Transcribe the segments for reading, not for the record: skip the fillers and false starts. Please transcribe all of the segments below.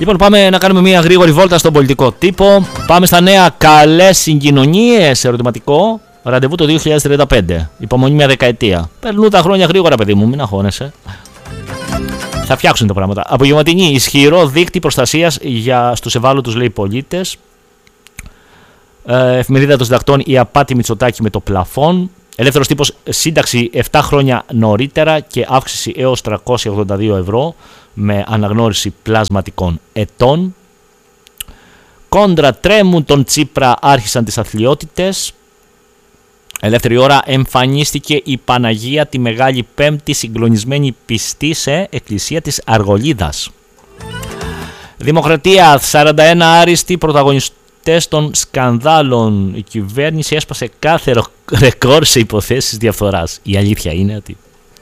Λοιπόν, πάμε να κάνουμε μια γρήγορη βόλτα στον πολιτικό τύπο. Πάμε στα νέα. Καλές συγκοινωνίες, ερωτηματικό. Ραντεβού το 2035. Υπομονή μια δεκαετία. Περνούν τα χρόνια γρήγορα, παιδί μου, μην αγχώνεσαι. Θα φτιάξουν τα πράγματα. Απογευματινή, ισχυρό δίκτυ προστασίας στους ευάλωτους, λέει, πολίτες. Εφημερίδα των Συντακτών, η απάτη Μητσοτάκη με το πλαφόν. Ελεύθερος τύπος, σύνταξη 7 χρόνια νωρίτερα και αύξηση έως 382 ευρώ με αναγνώριση πλασματικών ετών. Κόντρα τρέμουν τον Τσίπρα, άρχισαν τις αθλιότητες. Ελεύθερη ώρα, εμφανίστηκε η Παναγία τη Μεγάλη Πέμπτη συγκλονισμένη πιστή σε εκκλησία της Αργολίδας. Δημοκρατία, 41 άριστοι πρωταγωνιστές των σκανδάλων. Η κυβέρνηση έσπασε κάθε ρεκόρ σε υποθέσεις διαφθοράς. Η αλήθεια είναι ότι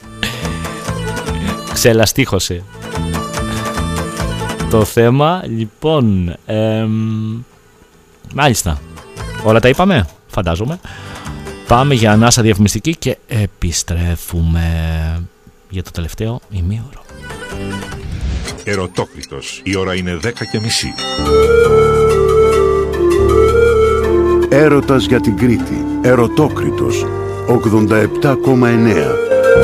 ξελαστίχωσε το θέμα. Λοιπόν, μάλιστα, όλα τα είπαμε, φαντάζομαι. Πάμε για ανάσα διαφημιστική και επιστρέφουμε για το τελευταίο ημίωρο. Ερωτόκριτος. Η ώρα είναι 10:30. Έρωτας για την Κρήτη. Ερωτόκριτος. 87,9.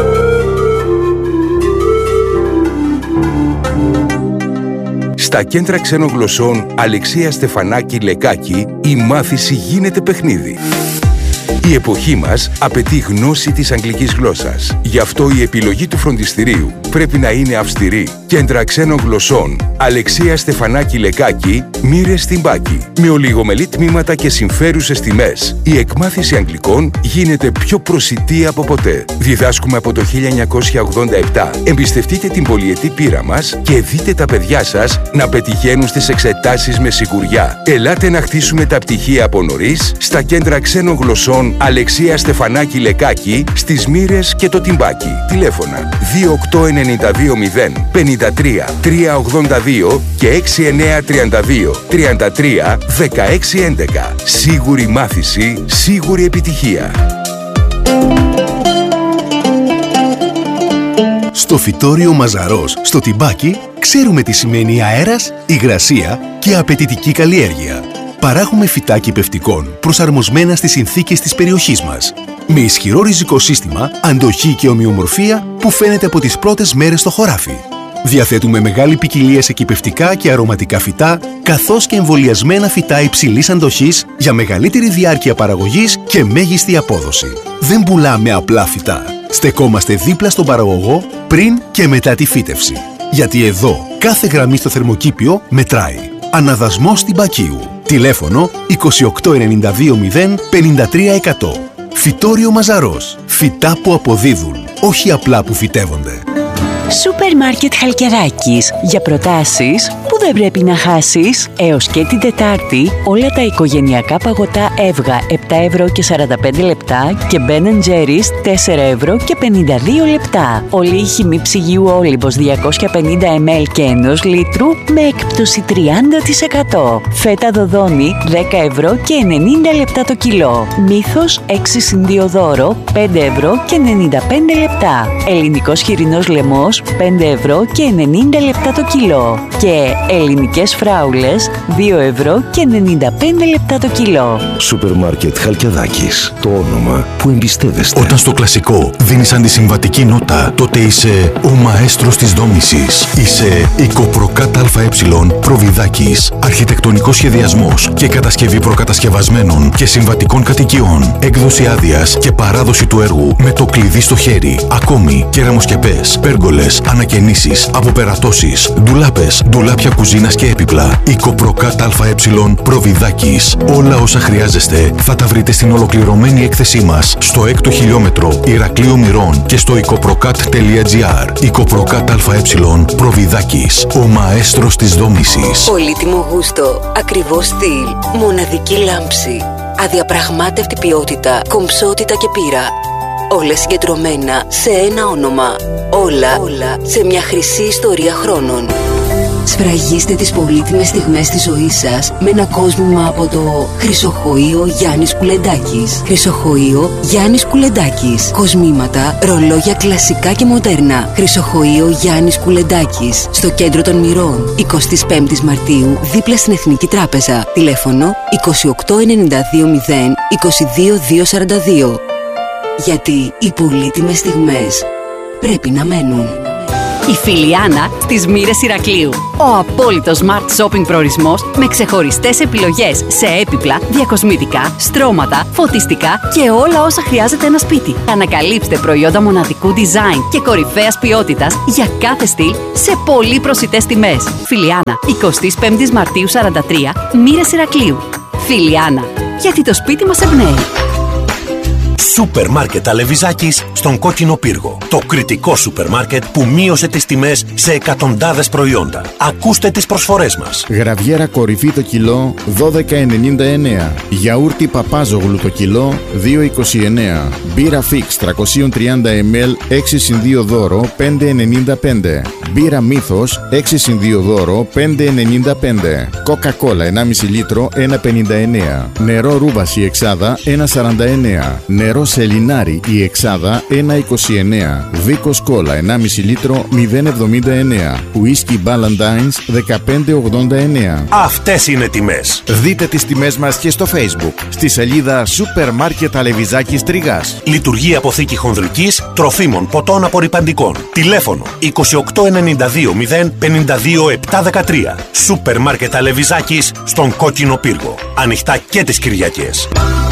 Στα κέντρα ξένων γλωσσών Αλεξία Στεφανάκη Λεκάκη η μάθηση γίνεται παιχνίδι. Η εποχή μας απαιτεί γνώση της αγγλικής γλώσσας. Γι' αυτό η επιλογή του φροντιστηρίου πρέπει να είναι αυστηρή. Κέντρα ξένων γλωσσών Αλεξία Στεφανάκη Λεκάκη, Μοίρες στην Πάκη. Με ολιγομελή τμήματα και συμφέρουσες τιμές, η εκμάθηση αγγλικών γίνεται πιο προσιτή από ποτέ. Διδάσκουμε από το 1987. Εμπιστευτείτε την πολυετή πείρα μας και δείτε τα παιδιά σας να πετυχαίνουν στις εξετάσεις με σιγουριά. Ελάτε να χτίσουμε τα πτυχία από νωρίς στα κέντρα ξένων γλωσσών Αλεξία Στεφανάκη Λεκάκη, στις Μοίρες και το Τιμπάκι. Τηλέφωνα 28920 53 382 και 6932 33 1611. Σίγουρη μάθηση, σίγουρη επιτυχία. Στο φυτόριο Μαζαρός, στο Τιμπάκι, ξέρουμε τι σημαίνει αέρας, υγρασία και απαιτητική καλλιέργεια. Παράγουμε φυτά κυπευτικών προσαρμοσμένα στις συνθήκες της περιοχής μας. Με ισχυρό ριζικό σύστημα, αντοχή και ομοιομορφία που φαίνεται από τις πρώτες μέρες στο χωράφι. Διαθέτουμε μεγάλη ποικιλία σε κυπευτικά και αρωματικά φυτά, καθώς και εμβολιασμένα φυτά υψηλής αντοχής για μεγαλύτερη διάρκεια παραγωγής και μέγιστη απόδοση. Δεν πουλάμε απλά φυτά. Στεκόμαστε δίπλα στον παραγωγό πριν και μετά τη φύτευση. Γιατί εδώ κάθε γραμμή στο θερμοκήπιο μετράει. Αναδασμός Τιμπακίου. Τηλέφωνο 28920 53100. Φυτόριο Μαζαρός. Φυτά που αποδίδουν, όχι απλά που φυτεύονται. Σούπερ Μάρκετ Χαλκιδάκης. Για προτάσεις που δεν πρέπει να χάσεις. Έως και την Τετάρτη όλα τα οικογενειακά παγωτά Εύγα 7 ευρώ και 45 λεπτά και Ben & Jerry's 4 ευρώ και 52 λεπτά. Όλη η χυμή ψυγείου Όλυμπος 250 ml και 1 λίτρου με έκπτωση 30%. Φέτα Δοδόνη 10 ευρώ και 90 λεπτά το κιλό. Μύθος 6 συν 2 δώρο 5 ευρώ και 95 λεπτά. Ελληνικός χοιρινός λαιμός 5 ευρώ και 90 λεπτά το κιλό. Και ελληνικές φράουλες 2 ευρώ και 95 λεπτά το κιλό. Σούπερ Μάρκετ Χαλκιδάκης. Το όνομα που εμπιστεύεστε. Όταν στο κλασικό δίνεις αντισυμβατική νότα, τότε είσαι ο μαέστρος της δόμησης. Είσαι η Κοπροκάτ ΑΕ Προβιδάκης. Αρχιτεκτονικός σχεδιασμός και κατασκευή προκατασκευασμένων και συμβατικών κατοικιών. Έκδοση άδειας και παράδοση του έργου με το κλειδί στο χέρι. Ακόμη κεραμοσκεπές, πέργολες, ανακαινήσεις, αποπερατώσεις, ντουλάπες, ντουλάπια κουζίνας και έπιπλα. Η Κοπροκάτ ΑΕ Προβιδάκης. Όλα όσα χρειάζεστε θα τα βρείτε στην ολοκληρωμένη έκθεσή μας στο 6ο χιλιόμετρο Ηρακλείου Μυρών και στο icoprocat.gr. Η Κοπροκάτ ΑΕ Προβιδάκης. Ο μαέστρος της δόμησης. Πολύτιμο γούστο, ακριβό στυλ, μοναδική λάμψη, αδιαπραγμάτευτη ποιότητα, κομψότητα και πείρα. Όλα συγκεντρωμένα σε ένα όνομα. Όλα σε μια χρυσή ιστορία χρόνων. Σφραγίστε τις πολύτιμες στιγμές της ζωής σας με ένα κόσμημα από το Χρυσοχοείο Γιάννης Κουλεντάκης. Χρυσοχοείο Γιάννης Κουλεντάκης. Κοσμήματα, ρολόγια κλασικά και μοντέρνα. Χρυσοχοείο Γιάννης Κουλεντάκης. Στο κέντρο των Μυρών. 25 Μαρτίου, δίπλα στην Εθνική Τράπεζα. Τηλέφωνο 28920 22242. Γιατί οι πολύτιμες στιγμές πρέπει να μένουν. Η Φιλιάνα στις Μοίρες Ηρακλείου. Ο απόλυτος smart shopping προορισμός με ξεχωριστές επιλογές σε έπιπλα, διακοσμητικά, στρώματα, φωτιστικά και όλα όσα χρειάζεται ένα σπίτι. Ανακαλύψτε προϊόντα μοναδικού design και κορυφαίας ποιότητας για κάθε στυλ σε πολύ προσιτές τιμές. Φιλιάνα, 25 Μαρτίου 43, Μοίρες Ηρακλείου. Φιλιάνα, γιατί το σπίτι μας εμπνέει. Σούπερ μάρκετ Αλεβιζάκης στον Κόκκινο Πύργο. Το κριτικό σούπερ μάρκετ που μείωσε τις τιμές σε εκατοντάδες προϊόντα. Ακούστε τις προσφορές μας. Γραβιέρα κορυφή το κιλό 12,99. Γιαούρτι Παπάζογλου το κιλό 2,29. Μπύρα Fix 330 ml 6/2 δώρο 5,95. Μπύρα Μύθος 6/2 δώρο 5,95. Coca-Cola 1,5 λίτρο 1,59. Νερό Ρούβας η εξάδα 1,49. Νερό Σελινάρι η εξάδα 1,29. Βίκος Κόλα 1,5 λίτρο 0,79. Ουίσκι Μπαλαντάινς 15,89. Αυτές είναι τιμές. Δείτε τις τιμές μας και στο Facebook στη σελίδα Σούπερ Μάρκετ Αλεβιζάκης Τριγάς. Λειτουργεί αποθήκη χονδρικής, τροφίμων, ποτών απορρυπαντικών. Τηλέφωνο 28920 52713. Σούπερ Μάρκετ Αλεβιζάκης στον Κόκκινο Πύργο. Ανοιχτά και τις Κυριακές.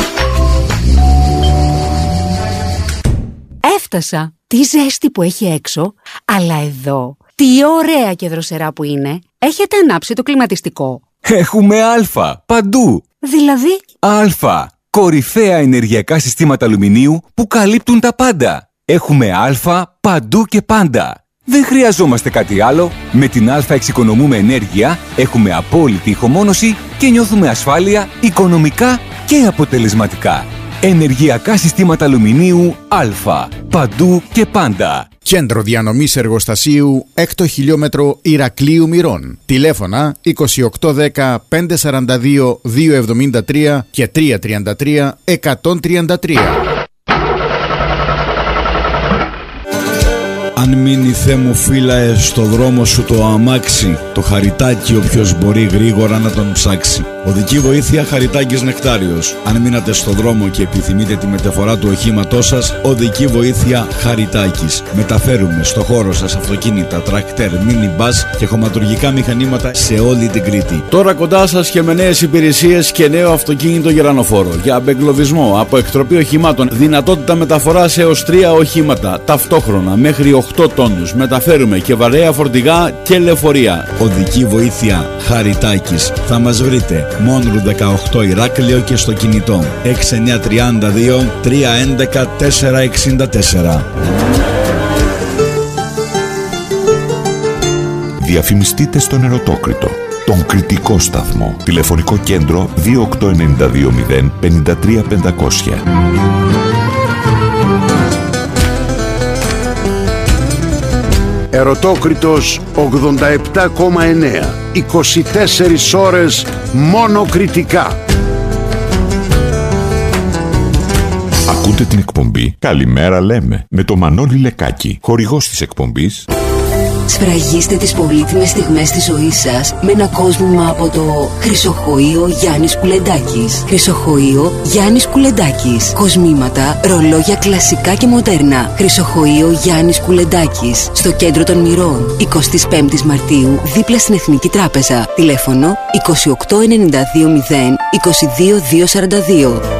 Έφτασα. Τι ζέστη που έχει έξω, αλλά εδώ τι ωραία και δροσερά που είναι. Έχετε ανάψει το κλιματιστικό? Έχουμε Α παντού. Δηλαδή? Α. Κορυφαία ενεργειακά συστήματα αλουμινίου που καλύπτουν τα πάντα. Έχουμε Α παντού και πάντα. Δεν χρειαζόμαστε κάτι άλλο. Με την Α εξοικονομούμε ενέργεια, έχουμε απόλυτη ηχομόνωση και νιώθουμε ασφάλεια οικονομικά και αποτελεσματικά. Ενεργειακά συστήματα αλουμινίου Α. Παντού και πάντα. Κέντρο διανομής εργοστασίου 6ο χιλιόμετρο Ηρακλείου Μυρών. Τηλέφωνα 2810 542 273 και 333 133. Αν μείνει θέμοφύλαε στο δρόμο σου το αμάξι, το χαριτάκι όποιος μπορεί γρήγορα να τον ψάξει. Οδική βοήθεια Χαριτάκης Νεκτάριος. Αν μείνατε στο δρόμο και επιθυμείτε τη μεταφορά του οχήματός σας, οδική βοήθεια Χαριτάκης. Μεταφέρουμε στο χώρο σας αυτοκίνητα, τρακτέρ, μίνι μπας και χωματουργικά μηχανήματα σε όλη την Κρήτη. Τώρα κοντά σας και με νέες υπηρεσίες και νέο αυτοκίνητο γερανοφόρο. Για απεγκλωβισμό, από εκτροπή οχημάτων, δυνατότητα μεταφοράς έως 3 οχήματα ταυτόχρονα μέχρι 8 τόνους. Μεταφέρουμε και βαρέα φορτηγά και λεωφορεία. Οδική βοήθεια Χαριτάκης. Θα μας βρείτε Μόνρου 18 Ηράκλειο και στο κινητό 6932 311 464. Διαφημιστείτε στον Ερωτόκριτο, τον κριτικό σταθμό. Τηλεφωνικό κέντρο 28920 53500. Ερωτόκριτος 87,9. 24 ώρες μόνο κριτικά. Ακούτε την εκπομπή «Καλημέρα λέμε» με το Μανώλη Λεκάκη, χορηγός της εκπομπής. Σφραγίστε τις πολύτιμες στιγμές της ζωής σας με ένα κόσμημα από το Χρυσοχοείο Γιάννης Κουλεντάκης. Χρυσοχοείο Γιάννης Κουλεντάκης. Κοσμήματα, ρολόγια κλασικά και μοντέρνα. Χρυσοχοείο Γιάννης Κουλεντάκης. Στο κέντρο των Μυρών. 25 Μαρτίου, δίπλα στην Εθνική Τράπεζα. Τηλέφωνο 28920 22242.